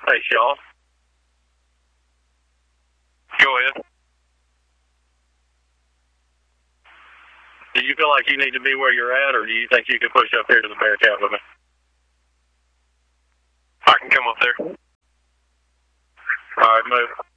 Hey, Sean. Go ahead. Do you feel like you need to be where you're at, or do you think you can push up here to the Bearcat with me? I can come up there. All right, move.